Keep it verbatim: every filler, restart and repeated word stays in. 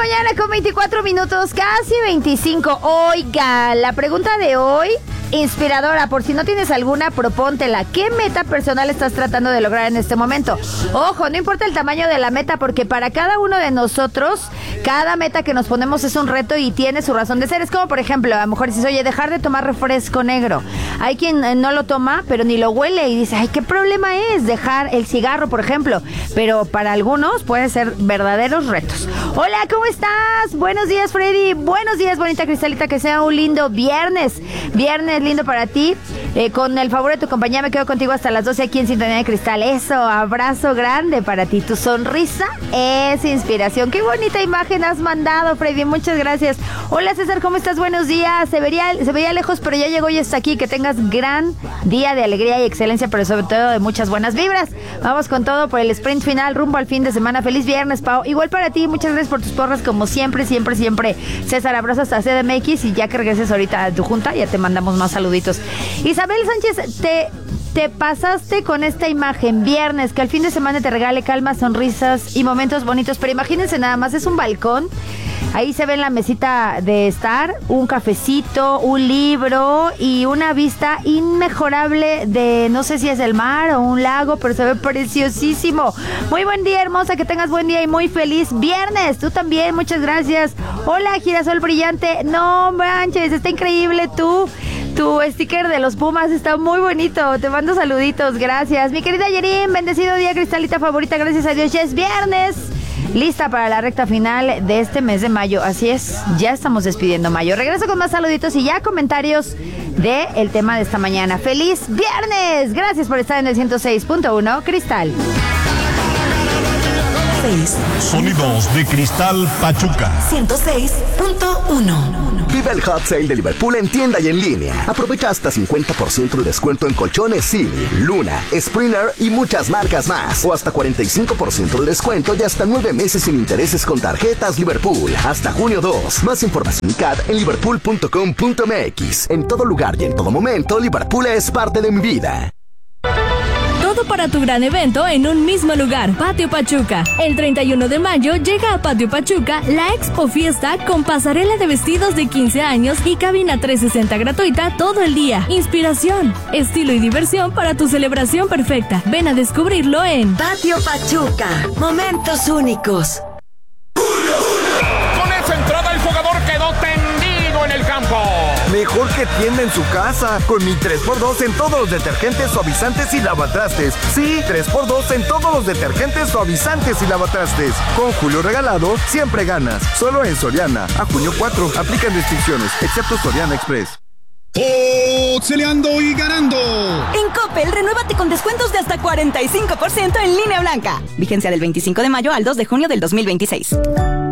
mañana con veinticuatro minutos, casi veinticinco. Oiga, la pregunta de hoy, inspiradora, por si no tienes alguna, propóntela. ¿Qué meta personal estás tratando de lograr en este momento? Ojo, no importa el tamaño de la meta, porque para cada uno de nosotros, cada meta que nos ponemos es un reto y tiene su razón de ser. Es como, por ejemplo, a lo mejor dices, oye, dejar de tomar refresco negro. Hay quien eh, no lo toma, pero ni lo huele y dice, ay, ¿qué problema es dejar el cigarro, por ejemplo? Pero para algunos pueden ser verdaderos retos. Hola, ¿cómo estás? Buenos días, Freddy. Buenos días, bonita Cristalita. Que sea un lindo viernes. Viernes lindo para ti. Eh, con el favor de tu compañía me quedo contigo hasta las doce aquí en Sintonía de Cristal. Eso, abrazo grande para ti. Tu sonrisa es inspiración. Qué bonita imagen has mandado, Freddy. Muchas gracias. Hola, César, ¿cómo estás? Buenos días. Se vería, se veía lejos, pero ya llegó y está aquí. Que tengas gran día de alegría y excelencia, pero sobre todo de muchas buenas vibras. Vamos con todo por el sprint final rumbo al fin de semana. Feliz viernes, Pau. Igual para ti, muchas gracias por tus porras, como siempre, siempre, siempre. César, abrazo hasta C D M X y ya que regreses ahorita a tu junta, ya te mandamos más saluditos. Isabel Sánchez, te... Te pasaste con esta imagen, viernes, que al fin de semana te regale calma, sonrisas y momentos bonitos. Pero imagínense nada más, es un balcón. Ahí se ve en la mesita de estar un cafecito, un libro y una vista inmejorable de, no sé si es el mar o un lago, pero se ve preciosísimo. Muy buen día, hermosa, que tengas buen día y muy feliz viernes. Tú también, muchas gracias. Hola, girasol brillante. No manches, está increíble tú. Tu sticker de los Pumas está muy bonito. Te mando saluditos, gracias. Mi querida Yerin, bendecido día, Cristalita favorita, gracias a Dios. Ya es viernes. Lista para la recta final de este mes de mayo. Así es, ya estamos despidiendo mayo. Regreso con más saluditos y ya comentarios de el tema de esta mañana. ¡Feliz viernes! Gracias por estar en el ciento seis punto uno Cristal. Sonidos de Cristal Pachuca. ciento seis punto uno. Vive el Hot Sale de Liverpool en tienda y en línea. Aprovecha hasta cincuenta por ciento de descuento en colchones Silly, Luna, Springer y muchas marcas más. O hasta cuarenta y cinco por ciento de descuento y hasta nueve meses sin intereses con tarjetas Liverpool. Hasta junio dos. Más información C A D en liverpool punto com punto m x. En todo lugar y en todo momento, Liverpool es parte de mi vida. Todo para tu gran evento en un mismo lugar, Patio Pachuca. El treinta y uno de mayo llega a Patio Pachuca la Expo Fiesta con pasarela de vestidos de quince años y cabina trescientos sesenta gratuita todo el día. Inspiración, estilo y diversión para tu celebración perfecta. Ven a descubrirlo en Patio Pachuca. Momentos únicos. Con esa entrada el jugador quedó tendido en el campo. Mejor que tienda en su casa. Con mi tres por dos en todos los detergentes, suavizantes y lavatrastes. Sí, tres por dos en todos los detergentes, suavizantes y lavatrastes. Con Julio regalado, siempre ganas. Solo en Soriana. A junio cuatro. Aplican restricciones, excepto Soriana Express. Celeando y ganando. En Coppel, renuévate con descuentos de hasta cuarenta y cinco por ciento en línea blanca. Vigencia del veinticinco de mayo al dos de junio del dos mil veintiséis.